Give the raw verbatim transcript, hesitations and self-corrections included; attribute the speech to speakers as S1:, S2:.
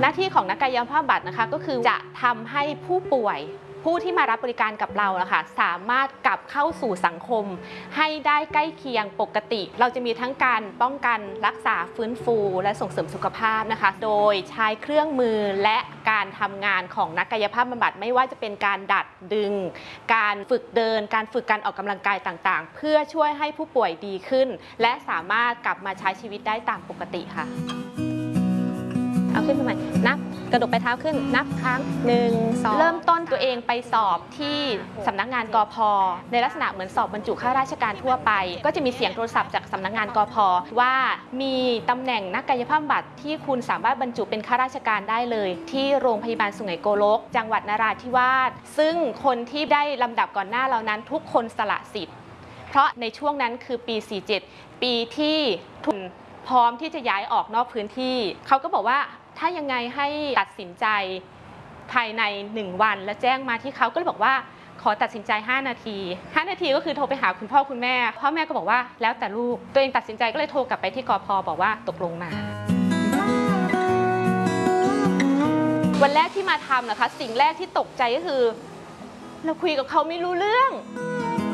S1: น้าที่ของนักกายภาพบำบัดนะคะก็คือจะทำให้ผู้ป่วยผู้ที่มารับบริการกับเราอะค่ะสามารถกลับเข้าสู่สังคมให้ได้ใกล้เคียงปกติเราจะมีทั้งการป้องกันรักษาฟื้นฟูและส่งเสริมสุขภาพนะคะโดยใช้เครื่องมือและการทำงานของนักกายภาพบำบัดไม่ว่าจะเป็นการดัดดึงการฝึกเดินการฝึกการออกกำลังกายต่างๆเพื่อช่วยให้ผู้ป่วยดีขึ้นและสามารถกลับมาใช้ชีวิตได้ตามปกติค่ะเอาขึ้นมาใหม่นับกระดกไปเท้าขึ้นนับครั้งหนึ่งสองเริ่มต้นตัวเองไปสอบที่สำนักงานกพ.ในลักษณะเหมือนสอบบรรจุข้าราชการทั่วไปก็จะมีเสียงโทรศัพท์จากสำนักงานกพ.ว่ามีตำแหน่งนักกายภาพบำบัดที่คุณสามารถบรรจุเป็นข้าราชการได้เลยที่โรงพยาบาลสุไหงโกลกจังหวัดนราธิวาสซึ่งคนที่ได้ลำดับก่อนหน้าเรานั้นทุกคนสละสิทธิ์เพราะในช่วงนั้นคือปีสี่สิบเจ็ดปีที่ทุนพร้อมที่จะย้ายออกนอกพื้นที่เขาก็บอกว่าถ้ายังไงให้ตัดสินใจภายในหนึ่งวันและแจ้งมาที่เขาก็เลยบอกว่าขอตัดสินใจห้านาทีห้านาทีก็คือโทรไปหาคุณพ่อคุณแม่พ่อแม่ก็บอกว่าแล้วแต่ลูกตัวเองตัดสินใจก็เลยโทรกลับไปที่กพ.บอกว่าตกลงมาวันแรกที่มาทำนะคะสิ่งแรกที่ตกใจก็คือเราคุยกับเขาไม่รู้เรื่อง